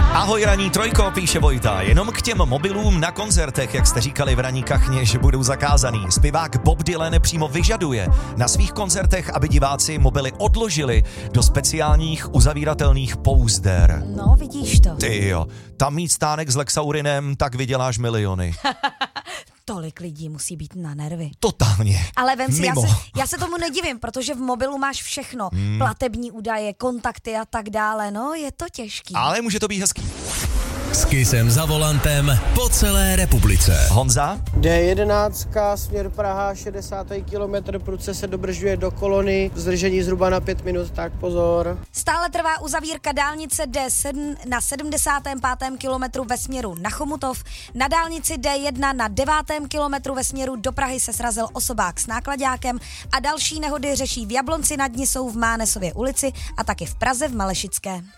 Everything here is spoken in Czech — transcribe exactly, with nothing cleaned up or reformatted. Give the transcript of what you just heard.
Ahoj raní trojko, píše Vojta. Jenom k těm mobilům na koncertech, jak jste říkali v Ranní kachně, že budou zakázaný. Zpěvák Bob Dylan přímo vyžaduje na svých koncertech, aby diváci mobily odložili do speciálních uzavíratelných pouzder. No, vidíš to. Ty jo, tam mít stánek s Lexaurinem, tak vyděláš miliony. Tolik lidí musí být na nervy. Totálně. Ale vem si, já Mimo. se, já se tomu nedivím, protože v mobilu máš všechno. Hmm. Platební údaje, kontakty a tak dále. No, je to těžký. Ale může to být hezký. S Kissem za volantem po celé republice. Honza? D jedenáct, směr Praha, šedesátý kilometr, prudce se dobržuje do kolony, zdržení zhruba na pět minut, tak pozor. Stále trvá uzavírka dálnice D sedm na sedmdesátém pátém kilometru ve směru na Chomutov. Na dálnici D jedna na devátém kilometru ve směru do Prahy se srazil osobák s náklaďákem a další nehody řeší v Jablonci nad Nisou v Mánesově ulici a taky v Praze v Malešické.